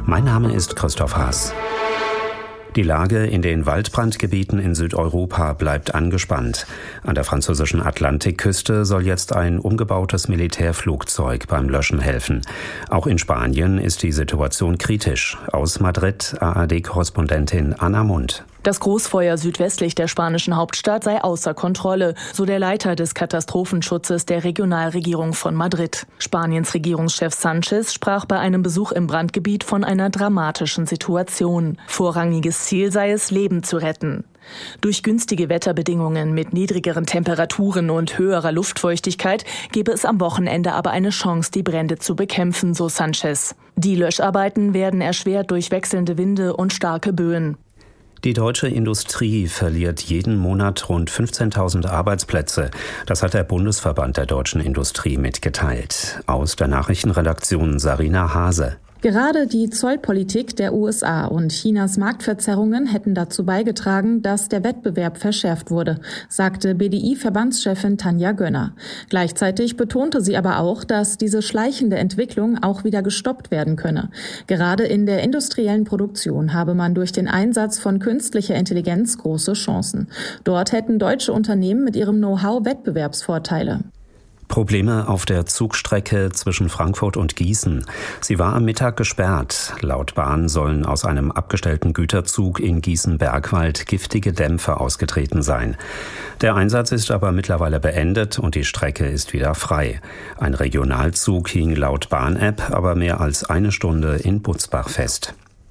Mein Name ist Christoph Haas. Die Lage in den Waldbrandgebieten in Südeuropa bleibt angespannt. An der französischen Atlantikküste soll jetzt ein umgebautes Militärflugzeug beim Löschen helfen. Auch in Spanien ist die Situation kritisch. Aus Madrid ARD-Korrespondentin Anna Mund. Das Großfeuer südwestlich der spanischen Hauptstadt sei außer Kontrolle, so der Leiter des Katastrophenschutzes der Regionalregierung von Madrid. Spaniens Regierungschef Sánchez sprach bei einem Besuch im Brandgebiet von einer dramatischen Situation. Vorrangiges Ziel sei es, Leben zu retten. Durch günstige Wetterbedingungen mit niedrigeren Temperaturen und höherer Luftfeuchtigkeit gebe es am Wochenende aber eine Chance, die Brände zu bekämpfen, so Sánchez. Die Löscharbeiten werden erschwert durch wechselnde Winde und starke Böen. Die deutsche Industrie verliert jeden Monat rund 15.000 Arbeitsplätze. Das hat der Bundesverband der deutschen Industrie mitgeteilt. Aus der Nachrichtenredaktion Sarina Hase. Gerade die Zollpolitik der USA und Chinas Marktverzerrungen hätten dazu beigetragen, dass der Wettbewerb verschärft wurde, sagte BDI-Verbandschefin Tanja Gönner. Gleichzeitig betonte sie aber auch, dass diese schleichende Entwicklung auch wieder gestoppt werden könne. Gerade in der industriellen Produktion habe man durch den Einsatz von künstlicher Intelligenz große Chancen. Dort hätten deutsche Unternehmen mit ihrem Know-how Wettbewerbsvorteile. Probleme auf der Zugstrecke zwischen Frankfurt und Gießen. Sie war am Mittag gesperrt. Laut Bahn sollen aus einem abgestellten Güterzug in Gießen-Bergwald giftige Dämpfe ausgetreten sein. Der Einsatz ist aber mittlerweile beendet und die Strecke ist wieder frei. Ein Regionalzug hing laut Bahn-App aber mehr als eine Stunde in Butzbach fest.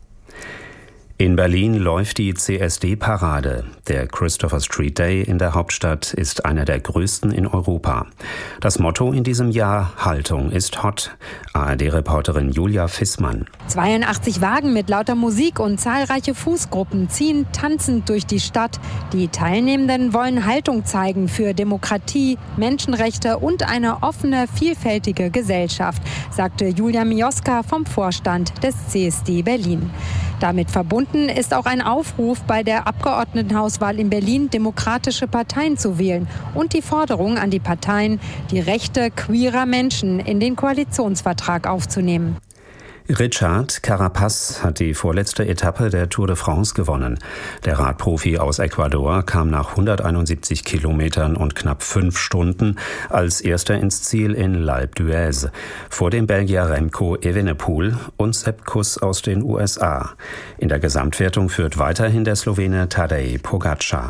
In Berlin läuft die CSD-Parade. Der Christopher Street Day in der Hauptstadt ist einer der größten in Europa. Das Motto in diesem Jahr: Haltung ist hot. ARD-Reporterin Julia Fissmann. 82 Wagen mit lauter Musik und zahlreiche Fußgruppen ziehen tanzend durch die Stadt. Die Teilnehmenden wollen Haltung zeigen für Demokratie, Menschenrechte und eine offene, vielfältige Gesellschaft, sagte Julia Mioska vom Vorstand des CSD Berlin. Damit verbunden ist auch ein Aufruf, bei der Abgeordnetenhauswahl in Berlin demokratische Parteien zu wählen und die Forderung an die Parteien, die Rechte queerer Menschen in den Koalitionsvertrag aufzunehmen. Richard Carapaz hat die vorletzte Etappe der Tour de France gewonnen. Der Radprofi aus Ecuador kam nach 171 Kilometern und knapp 5 Stunden als erster ins Ziel in L'Alpe d'Huez, vor dem Belgier Remco Evenepoel und Sepp Kuss aus den USA. In der Gesamtwertung führt weiterhin der Slowene Tadej Pogačar.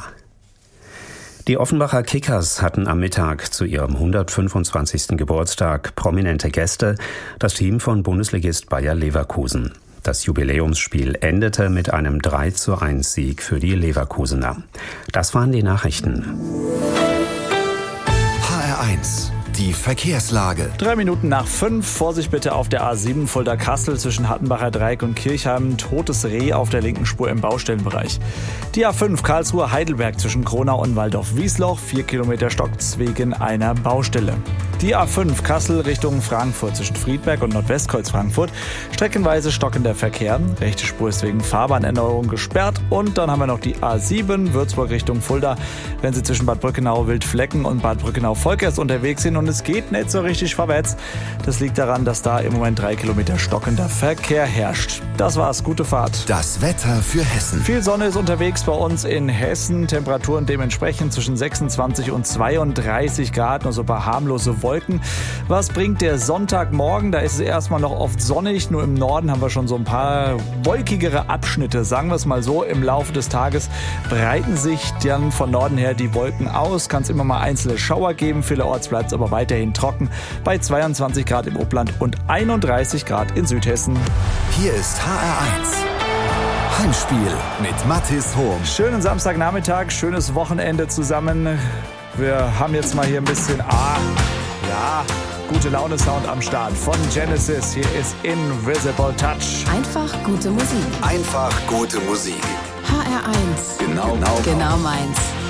Die Offenbacher Kickers hatten am Mittag zu ihrem 125. Geburtstag prominente Gäste, das Team von Bundesligist Bayer Leverkusen. Das Jubiläumsspiel endete mit einem 3:1 für die Leverkusener. Das waren die Nachrichten. HR1. Die Verkehrslage. 3 Minuten nach 5. Vorsicht bitte auf der A7 Fulda-Kassel zwischen Hattenbacher Dreieck und Kirchheim. Totes Reh auf der linken Spur im Baustellenbereich. Die A5 Karlsruhe-Heidelberg zwischen Kronau und Waldorf-Wiesloch. 4 Kilometer stockt's wegen einer Baustelle. Die A5 Kassel Richtung Frankfurt zwischen Friedberg und Nordwestkreuz Frankfurt. Streckenweise stockender Verkehr. Rechte Spur ist wegen Fahrbahnänderung gesperrt. Und dann haben wir noch die A7 Würzburg Richtung Fulda. Wenn Sie zwischen Bad Brückenau-Wildflecken und Bad Brückenau-Volkers unterwegs sind und es geht nicht so richtig vorwärts. Das liegt daran, dass da im Moment 3 Kilometer stockender Verkehr herrscht. Das war's, gute Fahrt. Das Wetter für Hessen. Viel Sonne ist unterwegs bei uns in Hessen. Temperaturen dementsprechend zwischen 26 und 32 Grad. Nur so ein paar harmlose Wolken. Was bringt der Sonntagmorgen? Da ist es erstmal noch oft sonnig. Nur im Norden haben wir schon so ein paar wolkigere Abschnitte. Sagen wir es mal so, im Laufe des Tages breiten sich dann von Norden her die Wolken aus. Kann es immer mal einzelne Schauer geben. Vielerorts bleibt es aber weiterhin trocken bei 22 Grad im Upland und 31 Grad in Südhessen. Hier ist HR1. Heimspiel mit Mathis Hohm. Schönen Samstagnachmittag, schönes Wochenende zusammen. Wir haben jetzt mal hier ein bisschen gute Laune-Sound am Start von Genesis. Hier ist Invisible Touch. Einfach gute Musik. Einfach gute Musik. HR1. Genau meins.